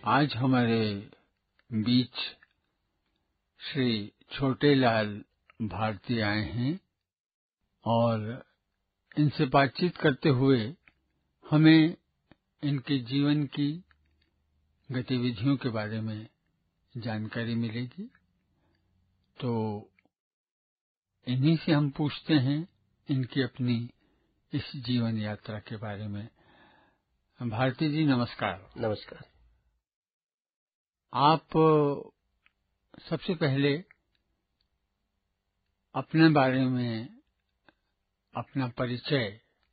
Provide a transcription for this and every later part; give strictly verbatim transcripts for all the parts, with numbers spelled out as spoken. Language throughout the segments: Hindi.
आज हमारे बीच श्री छोटेलाल भारती आए हैं और इनसे बातचीत करते हुए हमें इनके जीवन की गतिविधियों के बारे में जानकारी मिलेगी। तो इन्हीं से हम पूछते हैं इनकी अपनी इस जीवन यात्रा के बारे में। भारती जी नमस्कार। नमस्कार। आप सबसे पहले अपने बारे में अपना परिचय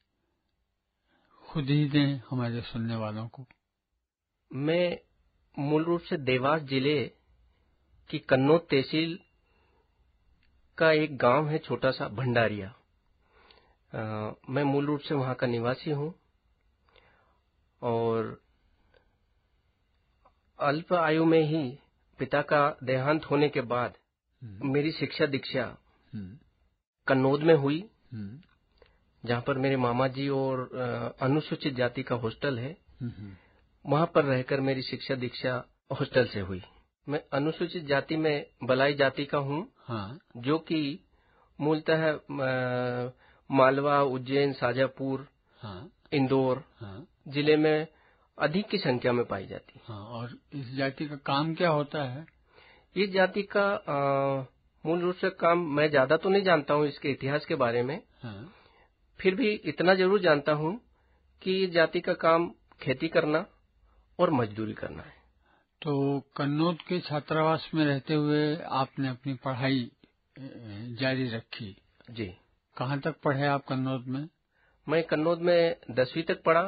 खुद ही दें हमारे सुनने वालों को। मैं मूल रूप से देवास जिले की कन्नौज तहसील का एक गांव है छोटा सा भंडारिया। आ, मैं मूल रूप से वहां का निवासी हूं और अल्प आयु में ही पिता का देहांत होने के बाद मेरी शिक्षा दीक्षा कन्नौज में हुई, जहां पर मेरे मामा जी और अनुसूचित जाति का हॉस्टल है, वहां पर रहकर मेरी शिक्षा दीक्षा हॉस्टल से हुई। मैं अनुसूचित जाति में बलाई जाति का हूं। हाँ। जो कि मूलतः मालवा, उज्जैन, शाजापुर, हाँ। इंदौर, हाँ। जिले में अधिक की संख्या में पाई जाती है। हाँ। और इस जाति का काम क्या होता है? इस जाति का आ, मूल रूप से काम मैं ज्यादा तो नहीं जानता हूं इसके इतिहास के बारे में। हाँ। फिर भी इतना जरूर जानता हूं कि इस जाति का काम खेती करना और मजदूरी करना है। तो कन्नौज के छात्रावास में रहते हुए आपने अपनी पढ़ाई जारी रखी? जी। कहाँ तक पढ़े आप कन्नौज में? मैं कन्नौज में दसवीं तक पढ़ा।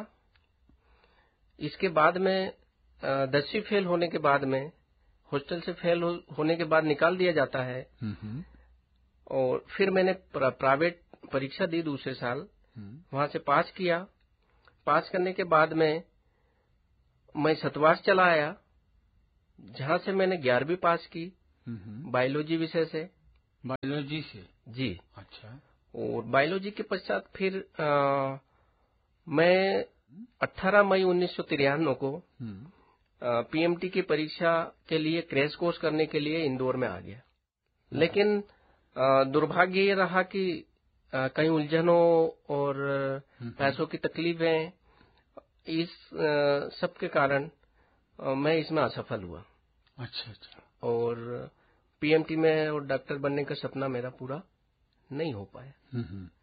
इसके बाद में दसवीं फेल होने के बाद में हॉस्टल से फेल हो, होने के बाद निकाल दिया जाता है। और फिर मैंने प्राइवेट परीक्षा दी दूसरे साल, वहां से पास किया। पास करने के बाद में मैं सतवास चला आया, जहां से मैंने ग्यारहवीं पास की बायोलॉजी विषय से। बायोलॉजी से? जी। अच्छा। और बायोलॉजी के पश्चात फिर आ, मैं अठारह मई उन्नीस सौ तिरानवे को पीएमटी की परीक्षा के लिए क्रैश कोर्स करने के लिए इंदौर में आ गया। लेकिन आ, दुर्भाग्य ये रहा कि आ, कई उलझनों और पैसों की तकलीफें, इस सब के कारण आ, मैं इसमें असफल हुआ। अच्छा अच्छा। और पीएमटी में और डॉक्टर बनने का सपना मेरा पूरा नहीं हो पाया।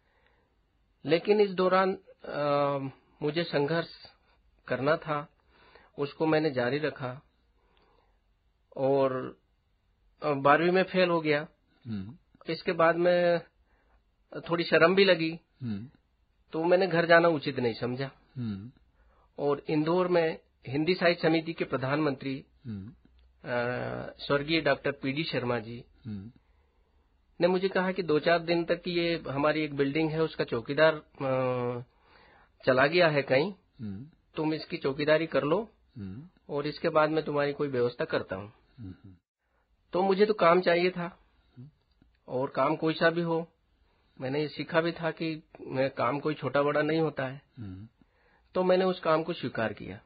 लेकिन इस दौरान आ, मुझे संघर्ष करना था, उसको मैंने जारी रखा और बारहवीं में फेल हो गया। इसके बाद में थोड़ी शर्म भी लगी, तो मैंने घर जाना उचित नहीं समझा। और इंदौर में हिंदी साहित्य समिति के प्रधानमंत्री स्वर्गीय डॉक्टर पीडी शर्मा जी ने मुझे कहा कि दो चार दिन तक ये हमारी एक बिल्डिंग है, उसका चौकीदार चला गया है कहीं, तुम इसकी चौकीदारी कर लो और इसके बाद मैं तुम्हारी कोई व्यवस्था करता हूँ। तो मुझे तो काम चाहिए था और काम कोई सा भी हो। मैंने ये सीखा भी था कि काम कोई छोटा बड़ा नहीं होता है। तो मैंने उस काम को स्वीकार किया।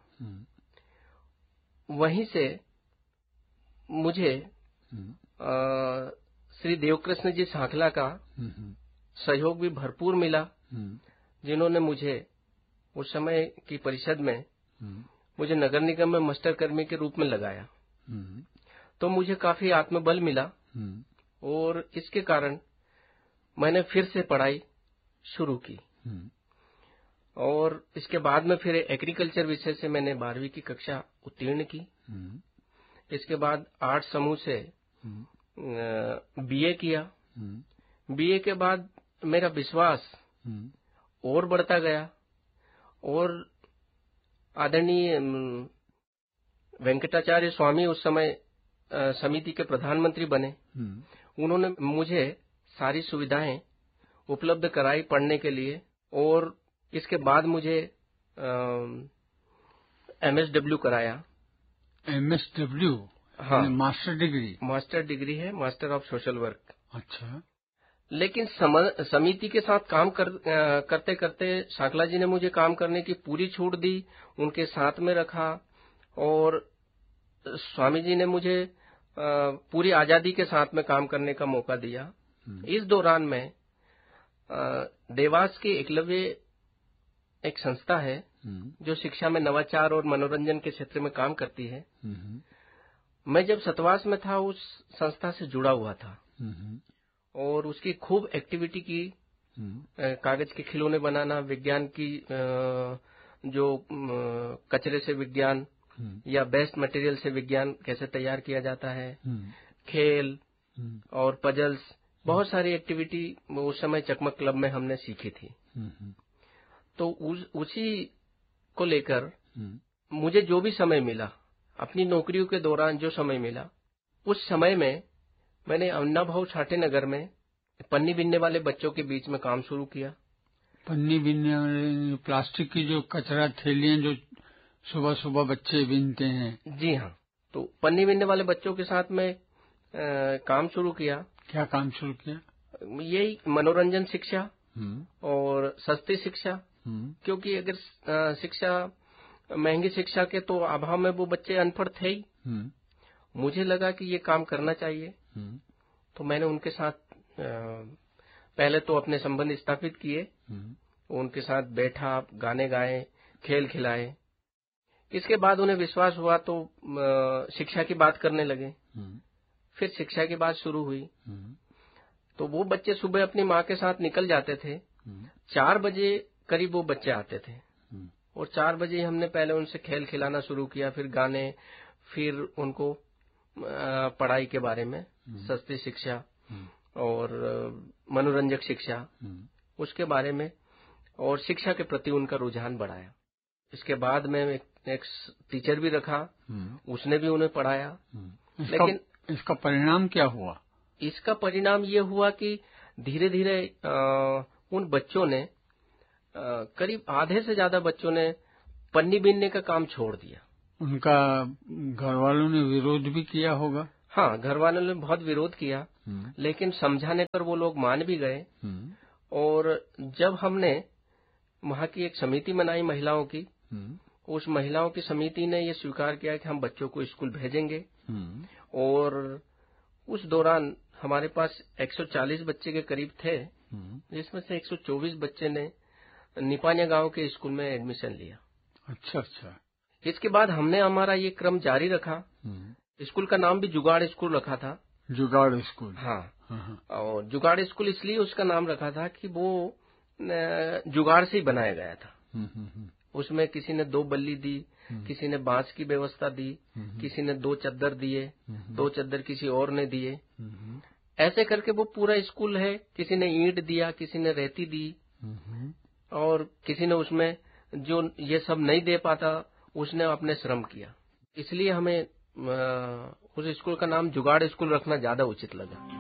वहीं से मुझे आ, श्री देवकृष्ण जी सांखला का सहयोग भी भरपूर मिला, जिन्होंने मुझे उस समय की परिषद में मुझे नगर निगम में मास्टर कर्मी के रूप में लगाया। तो मुझे काफी आत्मबल मिला और इसके कारण मैंने फिर से पढ़ाई शुरू की। और इसके बाद में फिर एग्रीकल्चर विषय से मैंने बारहवीं की कक्षा उत्तीर्ण की। इसके बाद आर्ट समूह से बीए किया। बीए के बाद मेरा विश्वास और बढ़ता गया और आदरणीय वेंकटाचार्य स्वामी उस समय समिति के प्रधानमंत्री बने। उन्होंने मुझे सारी सुविधाएं उपलब्ध कराई पढ़ने के लिए और इसके बाद मुझे एमएसडब्ल्यू कराया। एमएसडब्ल्यू? हाँ, मास्टर डिग्री? मास्टर डिग्री है, मास्टर ऑफ सोशल वर्क। अच्छा। लेकिन समिति के साथ काम कर, करते करते सांखला जी ने मुझे काम करने की पूरी छूट दी, उनके साथ में रखा और स्वामी जी ने मुझे पूरी आजादी के साथ में काम करने का मौका दिया। इस दौरान में देवास के एकलव्य एक संस्था है जो शिक्षा में नवाचार और मनोरंजन के क्षेत्र में काम करती है। मैं जब सतवास में था उस संस्था से जुड़ा हुआ था और उसकी खूब एक्टिविटी की। कागज के खिलौने बनाना, विज्ञान की जो कचरे से विज्ञान या बेस्ट मटेरियल से विज्ञान कैसे तैयार किया जाता है, खेल और पजल्स, बहुत सारी एक्टिविटी उस समय चकमक क्लब में हमने सीखी थी। तो उस, उसी को लेकर मुझे जो भी समय मिला, अपनी नौकरियों के दौरान जो समय मिला, उस समय में मैंने अन्ना भाऊ छाटे नगर में पन्नी बिनने वाले बच्चों के बीच में काम शुरू किया। पन्नी बिनने वाले प्लास्टिक की जो कचरा थैलियां जो सुबह सुबह बच्चे बिनते हैं। जी हाँ, तो पन्नी बिनने वाले बच्चों के साथ में काम शुरू किया। क्या काम शुरू किया? यही मनोरंजन शिक्षा और सस्ती शिक्षा, क्योंकि अगर शिक्षा महंगी शिक्षा के तो अभाव में वो बच्चे अनपढ़ थे ही। मुझे लगा कि ये काम करना चाहिए, तो मैंने उनके साथ पहले तो अपने संबंध स्थापित किए, उनके साथ बैठा, गाने गाए, खेल खिलाए। इसके बाद उन्हें विश्वास हुआ तो शिक्षा की बात करने लगे। फिर शिक्षा की बात शुरू हुई तो वो बच्चे सुबह अपनी माँ के साथ निकल जाते थे। चार बजे करीब वो बच्चे आते थे और चार बजे हमने पहले उनसे खेल खिलाना शुरू किया, फिर गाने, फिर उनको पढ़ाई के बारे में, सस्ती शिक्षा और मनोरंजक शिक्षा, उसके बारे में और शिक्षा के प्रति उनका रुझान बढ़ाया। इसके बाद में एक, एक टीचर भी रखा, उसने भी उन्हें पढ़ाया। लेकिन इसका परिणाम क्या हुआ? इसका परिणाम ये हुआ कि धीरे धीरे उन बच्चों ने, करीब आधे से ज्यादा बच्चों ने पन्नी बीनने का काम छोड़ दिया। उनका घर वालों ने विरोध भी किया होगा? हाँ, घर वालों ने बहुत विरोध किया, लेकिन समझाने पर वो लोग मान भी गए। और जब हमने वहाँ की एक समिति बनाई महिलाओं की, उस महिलाओं की समिति ने ये स्वीकार किया कि हम बच्चों को स्कूल भेजेंगे। और उस दौरान हमारे पास एक सौ चालीस बच्चे के करीब थे, जिसमें से एक सौ चौबीस बच्चे ने निपानिया गांव के स्कूल में एडमिशन लिया। अच्छा अच्छा। इसके बाद हमने हमारा ये क्रम जारी रखा। स्कूल का नाम भी जुगाड़ स्कूल रखा था। जुगाड़ स्कूल? हाँ, हाँ। और जुगाड़ स्कूल इसलिए उसका नाम रखा था कि वो जुगाड़ से ही बनाया गया था। उसमें किसी ने दो बल्ली दी, किसी ने बांस की व्यवस्था दी, किसी ने दो चद्दर दिए, दो चद्दर किसी और ने दिए। ऐसे करके वो पूरा स्कूल है। किसी ने ईंट दिया, किसी ने रेती दी, और किसी ने उसमें जो ये सब नहीं दे पाता उसने अपने श्रम किया। इसलिए हमें उस स्कूल का नाम जुगाड़ स्कूल रखना ज्यादा उचित लगा।